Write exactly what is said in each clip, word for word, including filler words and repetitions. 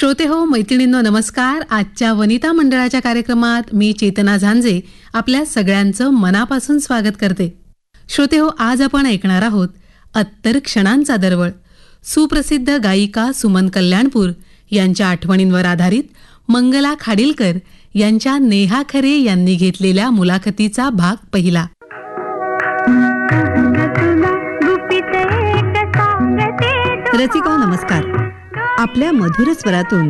श्रोते हो, मैत्रिणींनो नमस्कार. आजच्या वनिता मंडळाच्या कार्यक्रमात मी चेतना झांजे आपल्या सगळ्यांचं मनापासून स्वागत करते. श्रोते हो, आज आपण ऐकणार आहोत अत्तर क्षणांचा दरवळ. सुप्रसिद्ध गायिका सुमन कल्याणपूर यांच्या आठवणींवर आधारित मंगला खाडीलकर यांच्या नेहा खरे यांनी घेतलेल्या मुलाखतीचा भाग पहिला. रसिका नमस्कार. आपल्या मधुर स्वरातून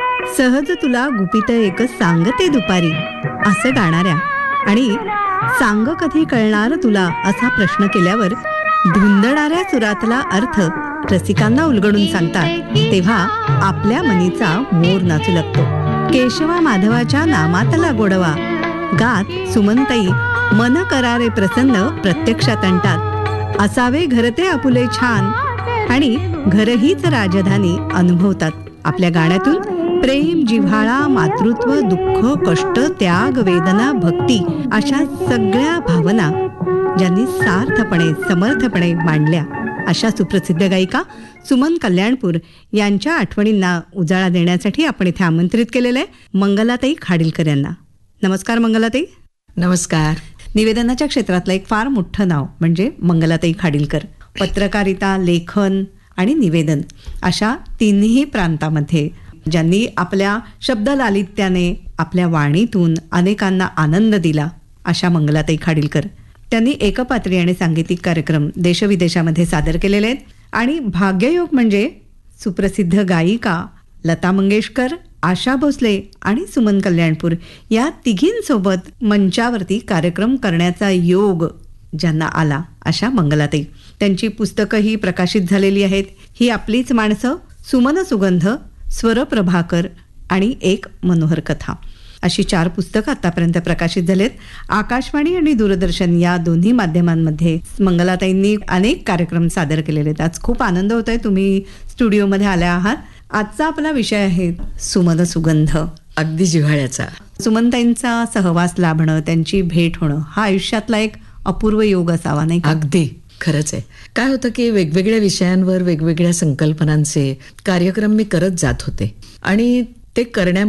सहज तुला गुपित एक सांगते दुपारी असं गाणाऱ्या आणि सांग कधी कळणार तुला असा प्रश्न केल्यावर धुंदणाऱ्या सुरातला अर्थ रसिकांना उलगडून सांगतात, तेव्हा आपल्या मनीचा मोर नाचू लागतो. केशवा माधवाच्या नामातला गोडवा गात सुमनताई मन करारे प्रसन्न प्रत्यक्षात आणतात. असावे घरते आपुले छान आणि घरहीच राजधानी अनुभवतात. आपल्या गाण्यातून प्रेम, जिव्हाळा, मातृत्व, दुःख, कष्ट, त्याग, वेदना, भक्ती अशा सगळ्या भावना ज्यांनी सार्थपणे समर्थपणे मांडल्या अशा सुप्रसिद्ध गायिका सुमन कल्याणपूर यांच्या आठवणींना उजाळा देण्यासाठी आपण इथे आमंत्रित केलेलं आहे मंगलाताई खाडीलकर यांना. नमस्कार मंगलाताई. नमस्कार. निवेदनाच्या क्षेत्रातलं एक फार मोठं नाव म्हणजे मंगलाताई खाडीलकर. पत्रकारिता, लेखन आणि निवेदन अशा तिन्ही प्रांतामध्ये ज्यांनी आपल्या शब्दलालित्याने आपल्या वाणीतून अनेकांना आनंद दिला अशा मंगलाताई खाडीलकर. त्यांनी एकपात्री आणि सांगीतिक कार्यक्रम देशविदेशामध्ये सादर केलेले आहेत. आणि भाग्ययोग म्हणजे सुप्रसिद्ध गायिका लता मंगेशकर, आशा भोसले आणि सुमन कल्याणपूर या तिघींसोबत मंचावरती कार्यक्रम करण्याचा योग ज्यांना आला अशा मंगलाताई. त्यांची पुस्तकंही प्रकाशित झालेली आहेत. ही आपलीच माणसं, सुमन सुगंध, स्वरप्रभाकर आणि एक मनोहर कथा अशी चार पुस्तकं आतापर्यंत प्रकाशित झालेत. आकाशवाणी आणि दूरदर्शन या दोन्ही माध्यमांमध्ये मंगलाताईंनी अनेक कार्यक्रम सादर केलेले आहेत. आज खूप आनंद होत आहे तुम्ही स्टुडिओमध्ये आल्या आहात. आजचा आपला विषय आहे सुमन सुगंध. अगदी जिव्हाळ्याचा. सुमनताईंचा सहवास लाभणं, त्यांची भेट होणं हा आयुष्यातला एक अपूर्व योग असावा, नाही का? अगदी खरंच आहे. काय होतं की वेगवेगळ्या विषयांवर वेगवेगळ्या संकल्पनांचे कार्यक्रम मी करत जात होते आणि ते करण्यामध्ये